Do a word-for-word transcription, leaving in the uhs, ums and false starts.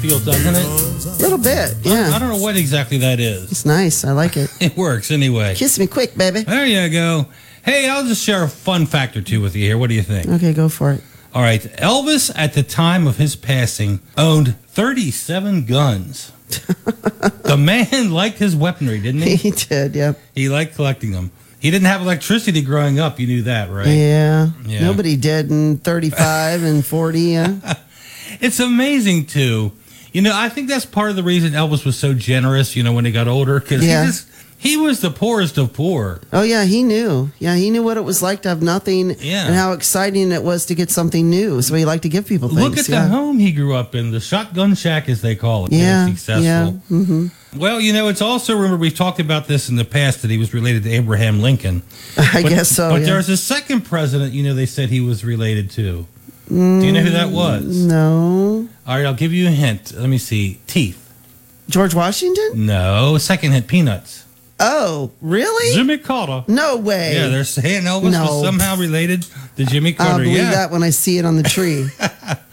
feel, doesn't it? A little bit, yeah. I, I don't know what exactly that is. It's nice. I like it. It works anyway. Kiss me quick, baby. There you go. Hey, I'll just share a fun fact or two with you here. What do you think? Okay, go for it. All right. Elvis, at the time of his passing, owned thirty-seven guns. The man liked his weaponry, didn't he? He did, yep. He liked collecting them. He didn't have electricity growing up. You knew that, right? Yeah. Yeah. Nobody did in thirty-five and forty, yeah. It's amazing, too. You know, I think that's part of the reason Elvis was so generous, you know, when he got older, because Yeah. he just... He was the poorest of poor. Oh, yeah, he knew. Yeah, he knew what it was like to have nothing Yeah. and how exciting it was to get something new. So he liked to give people things. Look at yeah. the home he grew up in, the shotgun shack, as they call it. Yeah, Very successful. yeah. Mm-hmm. Well, you know, it's also, remember, we've talked about this in the past, that he was related to Abraham Lincoln. I But- guess so, But yeah. there's a second president, you know, they said he was related to. Mm, Do you know who that was? No. All right, I'll give you a hint. Let me see. Teeth. George Washington? No. Second hint, peanuts. Oh, really? Jimmy Carter. No way. Yeah, they're saying Elvis No. was somehow related to Jimmy I'll Carter. believe yeah. that when I see it on the tree.